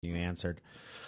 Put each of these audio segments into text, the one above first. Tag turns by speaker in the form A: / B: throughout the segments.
A: you answered.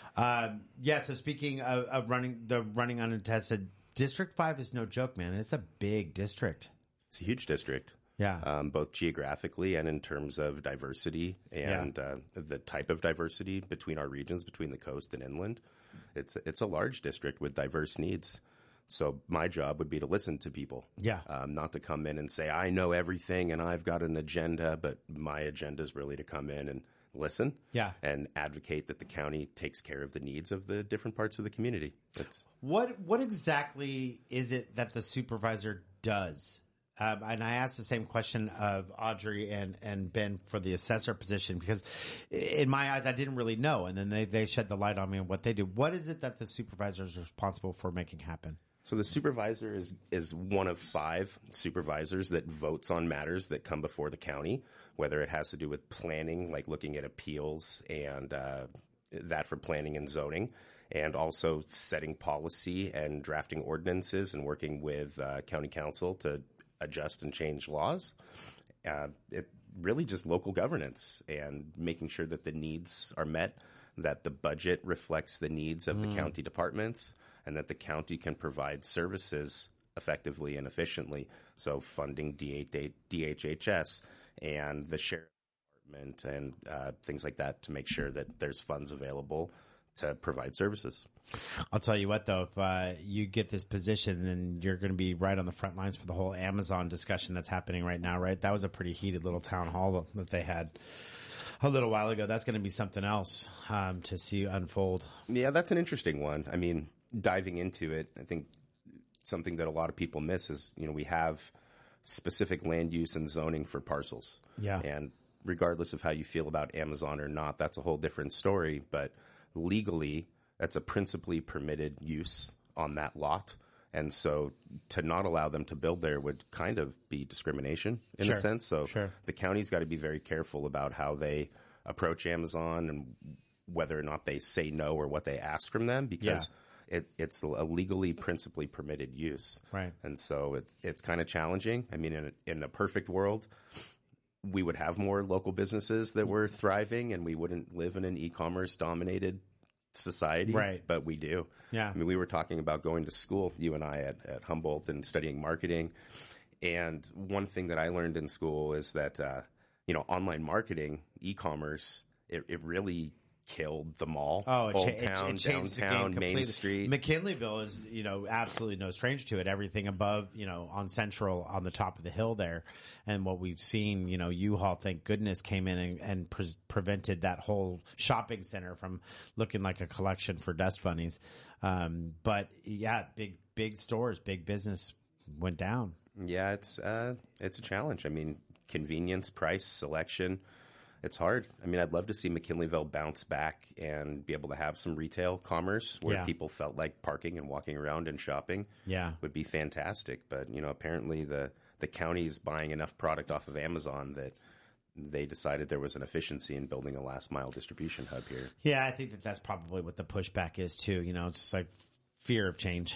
A: So speaking of running unattested, District 5 is no joke, man. It's a big district.
B: It's a huge district.
A: Yeah.
B: Both geographically and in terms of diversity and the type of diversity between our regions, between the coast and inland. It's a large district with diverse needs. So my job would be to listen to people.
A: Yeah.
B: Not to come in and say, I know everything and I've got an agenda, but my agenda is really to come in and listen.
A: Yeah.
B: And advocate that the county takes care of the needs of the different parts of the community.
A: What exactly is it that the supervisor does? And I asked the same question of Audrey and Ben for the assessor position, because in my eyes, I didn't really know. And then they shed the light on me on what they do. What is it that the supervisor is responsible for making happen?
B: So the supervisor is one of 5 supervisors that votes on matters that come before the county, whether it has to do with planning, like looking at appeals and that for planning and zoning, and also setting policy and drafting ordinances and working with county council to adjust and change laws. It really just local governance and making sure that the needs are met, that the budget reflects the needs of the county departments, and that the county can provide services effectively and efficiently. So funding DHHS and the sheriff department and things like that to make sure that there's funds available to provide services.
A: I'll tell you what, though, if you get this position, then you're going to be right on the front lines for the whole Amazon discussion that's happening right now, right? That was a pretty heated little town hall that they had a little while ago. That's going to be something else to see unfold.
B: Yeah, that's an interesting one. I mean, diving into it, I think something that a lot of people miss is, we have specific land use and zoning for parcels.
A: Yeah.
B: And regardless of how you feel about Amazon or not, that's a whole different story. But legally, that's a principally permitted use on that lot. And so to not allow them to build there would kind of be discrimination in a sense. So the county's got to be very careful about how they approach Amazon and whether or not they say no or what they ask from them, because it's a legally principally permitted use.
A: Right.
B: And so it's kind of challenging. I mean, in a perfect world, we would have more local businesses that were thriving and we wouldn't live in an e-commerce dominated society.
A: Right.
B: But we do.
A: Yeah.
B: I mean, we were talking about going to school, you and I at Humboldt, and studying marketing. And one thing that I learned in school is that, online marketing, e-commerce, it really killed the mall.
A: Oh,
B: Old Town, downtown, Main Street.
A: McKinleyville is, absolutely no strange to it. Everything above, on Central, on the top of the hill there. And what we've seen, U-Haul, thank goodness, came in and prevented that whole shopping center from looking like a collection for dust bunnies. But yeah, big stores, big business went down.
B: Yeah, it's a challenge. I mean, convenience, price, selection. It's hard. I mean, I'd love to see McKinleyville bounce back and be able to have some retail commerce where people felt like parking and walking around and shopping.
A: Yeah.
B: Would be fantastic. But, apparently the county's buying enough product off of Amazon that they decided there was an efficiency in building a last mile distribution hub here.
A: Yeah, I think that's probably what the pushback is too. It's like fear of change.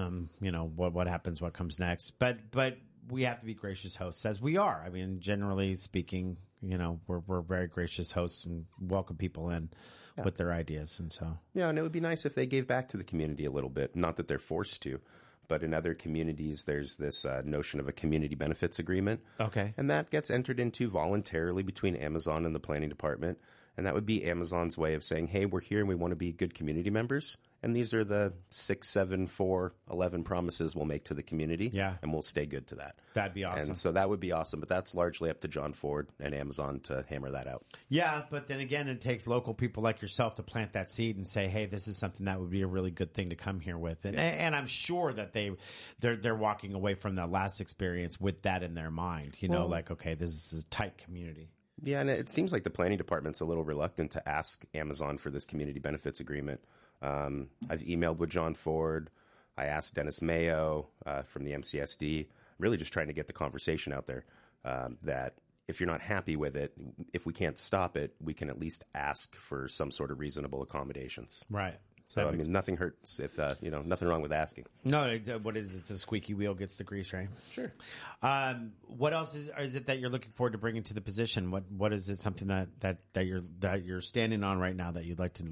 A: What happens, what comes next. But we have to be gracious hosts, as we are. I mean, generally speaking, we're very gracious hosts and welcome people in with their ideas. And so,
B: and it would be nice if they gave back to the community a little bit. Not that they're forced to, but in other communities, there's this notion of a community benefits agreement.
A: Okay.
B: And that gets entered into voluntarily between Amazon and the planning department. And that would be Amazon's way of saying, hey, we're here and we want to be good community members. And these are the 6, 7, 4, 11 promises we'll make to the community.
A: Yeah.
B: And we'll stay good to that.
A: That'd be awesome.
B: And so that would be awesome. But that's largely up to John Ford and Amazon to hammer that out.
A: Yeah. But then again, it takes local people like yourself to plant that seed and say, hey, this is something that would be a really good thing to come here with. And I'm sure that they're walking away from that last experience with that in their mind. Okay, this is a tight community.
B: Yeah, and it seems like the planning department's a little reluctant to ask Amazon for this community benefits agreement. I've emailed with John Ford. I asked Dennis Mayo from the MCSD, really just trying to get the conversation out there that if you're not happy with it, if we can't stop it, we can at least ask for some sort of reasonable accommodations.
A: Right.
B: So, I mean, nothing hurts if, nothing wrong with asking.
A: No, what is it? The squeaky wheel gets the grease, right?
B: Sure.
A: What else is it that you're looking forward to bringing to the position? What is it? Something that you're standing on right now that you'd like to